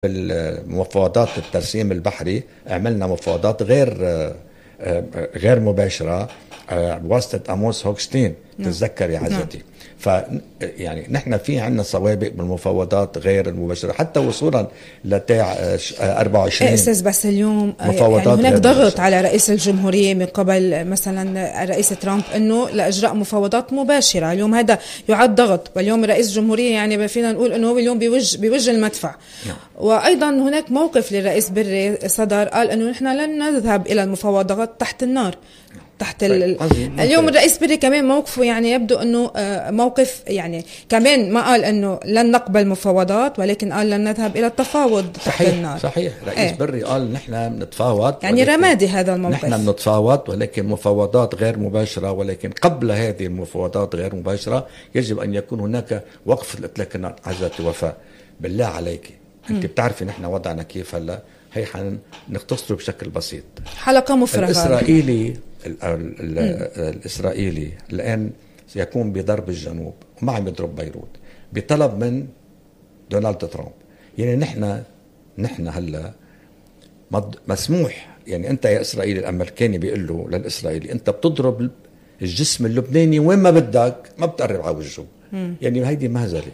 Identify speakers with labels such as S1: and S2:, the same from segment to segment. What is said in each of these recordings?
S1: بالمفاوضات الترسيم البحري عملنا مفاوضات غير مباشرة بواسطة أموس هوكستين. تتذكر يا عزتي. يعني نحن في عنا سوابق بالمفاوضات غير المباشرة حتى وصولا لتاع 24.
S2: أستاذ بس اليوم يعني هناك ضغط على رئيس الجمهورية من قبل مثلا الرئيس ترامب أنه لإجراء مفاوضات مباشرة. اليوم هذا يعد ضغط، واليوم رئيس الجمهورية يعني فينا نقول أنه هو اليوم بيوجه المدفع. وأيضا هناك موقف للرئيس بري صدر قال أنه نحن لن نذهب إلى المفاوضات تحت النار. اليوم الرئيس بري كمان موقفه يعني يبدو أنه موقف يعني كمان ما قال أنه لن نقبل مفاوضات، ولكن قال لن نذهب إلى التفاوض تحت النار.
S1: صحيح. رئيس بري قال نحن بنتفاوض،
S2: يعني رمادي هذا الموقف.
S1: نحن بنتفاوض ولكن مفاوضات غير مباشرة، ولكن قبل هذه المفاوضات غير مباشرة يجب أن يكون هناك وقف لإطلاق النار. عزتي وفاء بالله عليك، أنت بتعرفي نحن وضعنا كيف هلا. هي نختصره بشكل بسيط.
S2: حلقة مفرغة.
S1: الإسرائيلي الآن سيكون بضرب الجنوب وما عم يضرب بيروت بطلب من دونالد ترامب. يعني نحن هلا مسموح، يعني أنت يا إسرائيلي الأمريكاني بيقول له للإسرائيلي أنت بتضرب الجسم اللبناني وين ما بدك، ما بتقرب على وجهه. يعني هيدي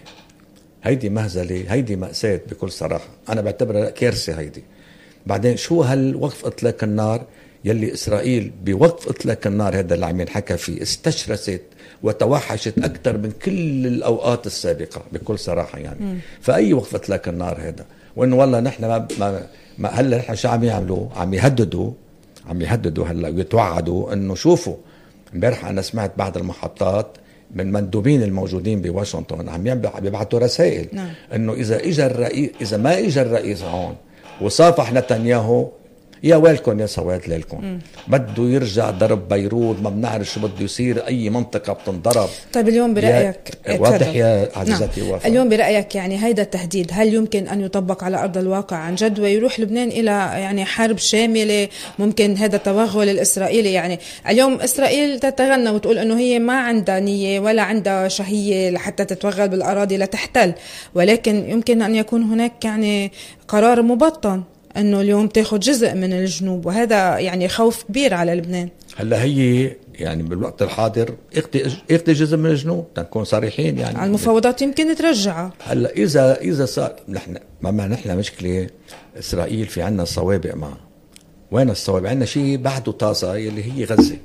S1: مهزلة، هيدي مأساة بكل صراحة. أنا بعتبرها كارثة هيدي. بعدين شو هالوقف إطلاق النار يلي إسرائيل بوقف إطلاق النار هذا اللي عم ينحكى فيه استشرست وتوحشت أكثر من كل الأوقات السابقة بكل صراحة يعني. فأي وقف إطلاق النار هذا، وإنه والله نحن ما هلا نحن شو عم يعملوا؟ عم يهددوا هلا ويتوعدوا إنه شوفوا. امبارح أنا سمعت بعض المحطات من مندوبين الموجودين بواشنطن عم يبعثوا رسائل إنه إذا ما إجا الرئيس هون وصافح نتنياهو يا ويلكم يا سواد ليلكم. بده يرجع ضرب بيروت، ما بنعرف شو بده يصير، أي منطقة بتنضرب.
S2: طيب اليوم برأيك
S1: واضح يا عزيزتي وفاء،
S2: اليوم برأيك يعني هيدا التهديد هل يمكن أن يطبق على أرض الواقع عن جد ويروح لبنان إلى يعني حرب شاملة؟ ممكن هذا التوغل الإسرائيلي، يعني اليوم إسرائيل تتغنى وتقول أنه هي ما عندها نية ولا عندها شهية لحتى تتوغل بالأراضي لتحتل، ولكن يمكن أن يكون هناك يعني قرار مبطن أنه اليوم تأخذ جزء من الجنوب، وهذا يعني خوف كبير على لبنان.
S1: هلا هي يعني بالوقت الحاضر اخذ جزء من الجنوب، نكون صريحين يعني.
S2: على المفاوضات يمكن ترجعها.
S1: هلا إذا صار نحن مشكلة إسرائيل في عنا الصوابع معه. وين الصوابع؟ عنا شيء بعده طازة يلي هي غزة.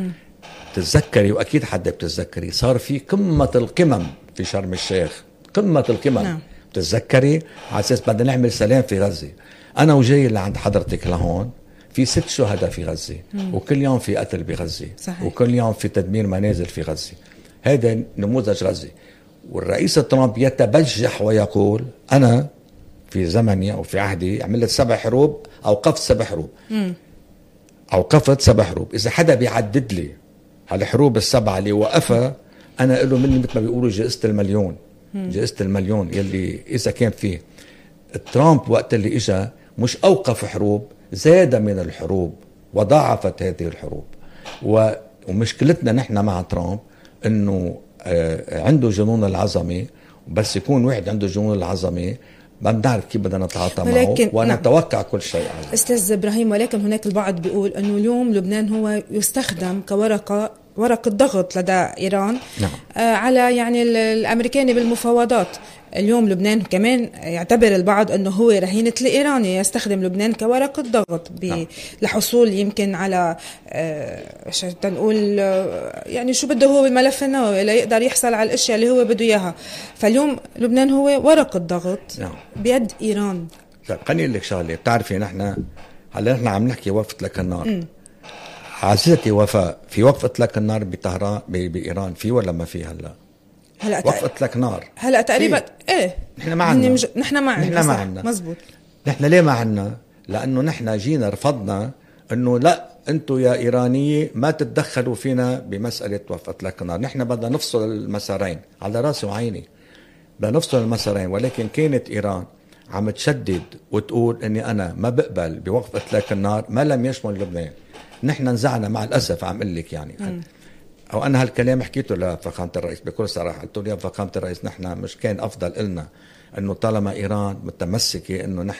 S1: تتذكري وأكيد حدا بتتذكري صار في قمة القمم في شرم الشيخ، قمة القمم. تتذكري على أساس بدنا نعمل سلام في غزة. أنا وجاي اللي عند حضرتك لهون في 6 شهداء في غزة، وكل يوم في قتل بغزة، وكل يوم في تدمير منازل في غزة. هذا نموذج غزة. والرئيس ترامب يتبجح ويقول أنا في زمني أو في عهدي عملت 7 حروب، أوقفت 7 حروب، أوقفت 7 حروب. إذا حدا بيعدد لي هالحروب ال7 اللي وقفها، أنا أقول له مني مثل ما بيقولوا جائزة المليون. جائزة المليون يلي إذا كان فيه. ترامب وقت اللي إجا مش أوقف حروب، زاد من الحروب وضاعفت هذه الحروب. ومشكلتنا نحن مع ترامب إنه عنده جنون العظمة، بس يكون واحد عنده جنون العظمة ما بنعرف كيف بدنا نتعاطى معه ونتوقع كل شيء.
S2: أستاذ إبراهيم، ولكن هناك البعض بيقول أنه اليوم لبنان هو يستخدم كورقة ضغط لدى إيران. على يعني الأمريكاني بالمفاوضات. اليوم لبنان كمان يعتبر البعض أنه هو رهينة الإيراني، يستخدم لبنان كورقة ضغط لحصول يمكن على تنقول يعني شو بده هو بالملف النووي، لا يقدر يحصل على الأشياء اللي هو بده إياها. فاليوم لبنان هو ورقة ضغط بيد إيران.
S1: خليني أقول لك شغلة. بتعرفي نحن هلا نحن عم نحكي وقف إطلاق النار. عزيزتي وفاء، في وقف إطلاق النار بطهران بإيران في ولا ما في؟ هلا وقف إطلاق نار
S2: هلا تقريبا ايه.
S1: نحن ما عنا
S2: نحن ما عنا مزبوط.
S1: نحن ليه ما عنا؟ لأنه نحن جينا رفضنا إنه لا أنتوا يا إيرانية ما تتدخلوا فينا بمسألة وقف إطلاق النار. نحن بدنا نفصل المسارين، على راسي وعيني بدنا نفصل المسارين. ولكن كانت إيران عم تشدد وتقول إني أنا ما بقبل بوقف إطلاق النار ما لم يشمل لبنان. نحن نزعنا مع الأسف، عم قلك يعني أو أنا هالكلام حكيته لفخامة الرئيس بكل صراحة، قلت له يا فخامة الرئيس نحن مش كان أفضل إلنا أنه طالما إيران متمسكة أنه نحن